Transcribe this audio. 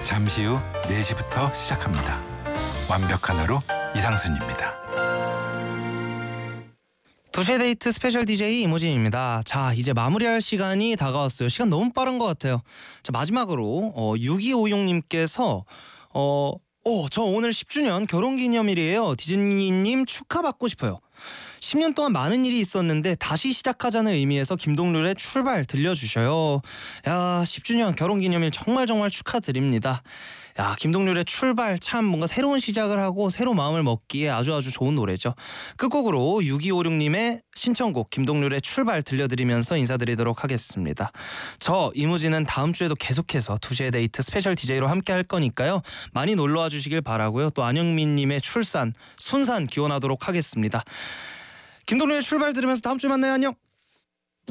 잠시 후 4시부터 시작합니다. 완벽한 하루 이상순입니다. 2시의 데이트 스페셜 DJ 이무진입니다. 자, 이제 마무리할 시간이 다가왔어요. 시간 너무 빠른 것 같아요. 자, 마지막으로 6256님께서 저 오늘 10주년 결혼기념일이에요. 디즈니님 축하받고 싶어요. 10년 동안 많은 일이 있었는데 다시 시작하자는 의미에서 김동률의 출발 들려주셔요. 야, 10주년 결혼기념일 정말 축하드립니다. 야, 김동률의 출발 참 뭔가 새로운 시작을 하고 새로운 마음을 먹기에 아주 좋은 노래죠. 끝곡으로 6256님의 신청곡 김동률의 출발 들려드리면서 인사드리도록 하겠습니다. 저 이무진은 다음 주에도 계속해서 2시의 데이트 스페셜 DJ로 함께 할 거니까요. 많이 놀러와 주시길 바라고요. 또 안영민님의 출산, 순산 기원하도록 하겠습니다. 김동률의 출발 들으면서 다음 주에 만나요. 안녕.